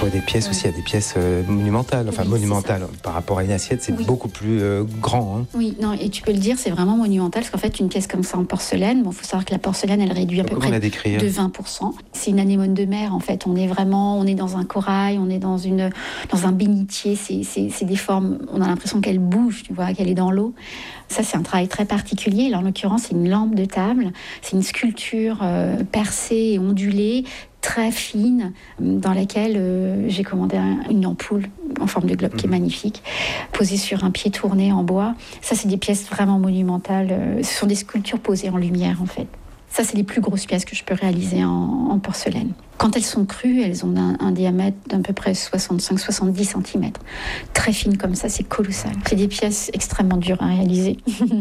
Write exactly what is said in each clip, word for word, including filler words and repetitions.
vois des pièces aussi, il y a des pièces euh, monumentales, enfin Oui, monumentales par rapport à une assiette, c'est Oui. beaucoup plus euh, grand. Hein. Oui, non, et tu peux le dire, c'est vraiment monumental, parce qu'en fait, une pièce comme ça en porcelaine, bon, faut savoir que la porcelaine, elle réduit à peu Comment près la décrire de vingt pour cent. C'est une anémone de mer, en fait. On est vraiment, on est dans un corail, on est dans une, dans un bénitier. C'est, c'est, c'est des formes. On a l'impression qu'elle bouge, tu vois, qu'elle est dans l'eau. Ça, c'est un travail très particulier. Là, en l'occurrence, c'est une lampe de table. C'est une sculpture euh, percée et ondulée, très fine, dans laquelle euh, j'ai commandé un, une ampoule en forme de globe mmh. qui est magnifique, posée sur un pied tourné en bois. Ça, c'est des pièces vraiment monumentales. Ce sont des sculptures posées en lumière, en fait. Ça, c'est les plus grosses pièces que je peux réaliser en, en porcelaine. Quand elles sont crues, elles ont un, un diamètre d'à peu près soixante-cinq à soixante-dix centimètres. Très fines comme ça, c'est colossal. C'est des pièces extrêmement dures à réaliser.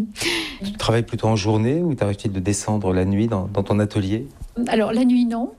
Tu travailles plutôt en journée ou t'arrive-t-il de descendre la nuit dans, dans ton atelier ? Alors, la nuit, non.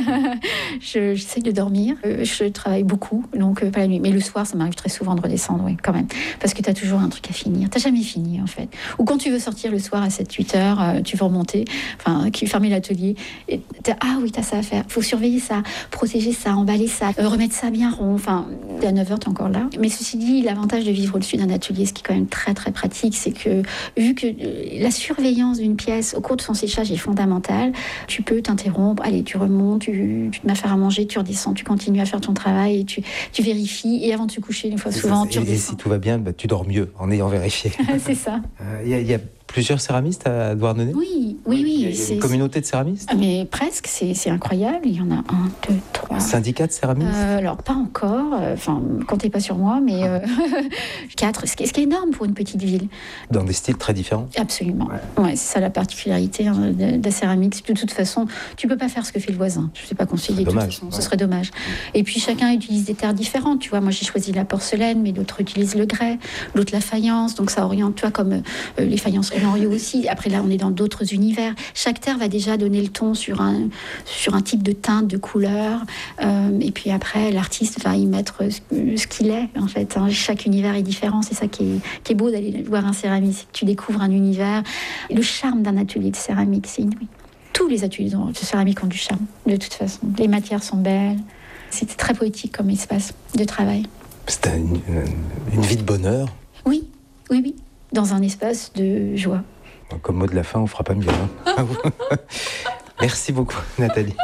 je, j'essaie de dormir. Je travaille beaucoup, donc euh, pas la nuit. Mais le soir, ça m'arrive très souvent de redescendre, oui, quand même. Parce que tu as toujours un truc à finir. Tu n'as jamais fini, en fait. Ou quand tu veux sortir le soir à sept huit heures, euh, tu veux remonter, enfin, fermer l'atelier. Et ah oui, tu as ça à faire. Il faut surveiller ça, protéger ça, emballer ça, euh, remettre ça bien rond. Enfin, à neuf heures, tu es encore là. Mais ceci dit, l'avantage de vivre au-dessus d'un atelier, ce qui est quand même très, très pratique, c'est que vu que euh, la surveillance d'une pièce au cours de son séchage est fondamentale, tu peux t'interrompre, allez, tu remontes, tu, tu te mets à faire à manger, tu redescends, tu continues à faire ton travail, et tu, tu vérifies, et avant de se coucher, une fois c'est souvent, ça, tu et, redescends. Et si tout va bien, bah, tu dors mieux en ayant vérifié. C'est ça. Il euh, y, y a plusieurs céramistes à Douarnenez ? Oui, oui, oui. Il y a, y a une communauté de céramistes ? Mais presque, c'est, c'est incroyable. Il y en a un, deux, trois. Un syndicat de céramistes ? euh, Alors, pas encore. Enfin, comptez pas sur moi, mais euh, quatre. Ce qui, est, ce qui est énorme pour une petite ville. Dans des styles très différents ? Absolument. Ouais. Ouais, c'est ça la particularité hein, de, de la céramique. De toute façon, tu peux pas faire ce que fait le voisin. Je ne sais pas conseiller. De toute façon, ouais. Ce serait dommage. Et puis, chacun utilise des terres différentes. Tu vois, moi, j'ai choisi la porcelaine, mais d'autres utilisent le grès, l'autre la faïence. Donc, ça oriente, tu vois, comme euh, les faïenceries Henriot aussi. Après, là, on est dans d'autres univers. Chaque terre va déjà donner le ton sur un, sur un type de teinte, de couleur. Euh, et puis après, l'artiste va y mettre ce, ce qu'il est, en fait. Hein. Chaque univers est différent. C'est ça qui est, qui est beau d'aller voir un céramiste. C'est que tu découvres un univers. Et le charme d'un atelier de céramique, c'est inouï. Tous les ateliers de céramique ont du charme, de toute façon. Les matières sont belles. C'est très poétique comme espace de travail. C'est une, une vie de bonheur. Oui, oui, oui. Dans un espace de joie. Comme mot de la fin, on fera pas mieux. Hein. Merci beaucoup, Nathalie.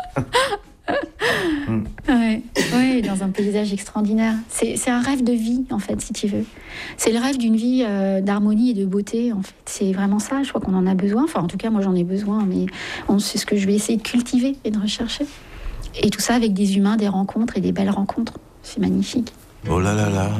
mm. Ouais, ouais, dans un paysage extraordinaire. C'est, c'est un rêve de vie, en fait, si tu veux. C'est le rêve d'une vie euh, d'harmonie et de beauté, en fait. C'est vraiment ça, je crois qu'on en a besoin. Enfin, en tout cas, moi, j'en ai besoin, mais on, c'est ce que je vais essayer de cultiver et de rechercher. Et tout ça avec des humains, des rencontres et des belles rencontres. C'est magnifique. Oh là là là,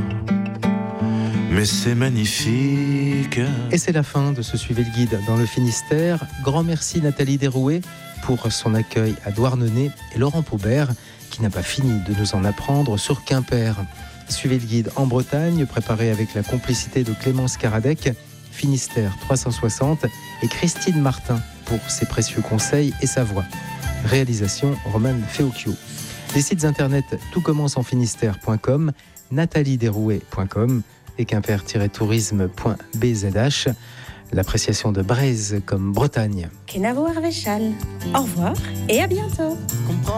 mais c'est magnifique. Et c'est la fin de ce Suivez le Guide dans le Finistère. Grand merci Nathalie Derouet pour son accueil à Douarnenez et Laurent Paubert qui n'a pas fini de nous en apprendre sur Quimper. Suivez le Guide en Bretagne, préparé avec la complicité de Clémence Caradec, Finistère trois cent soixante et Christine Martin pour ses précieux conseils et sa voix. Réalisation Romane Feocchio. Les sites internet tout commence en finistère point com, nathalie derouet point com et quimper-tourisme point b z h. L'appréciation de Braise comme Bretagne. Kenavo Arvechal. Au revoir et à bientôt.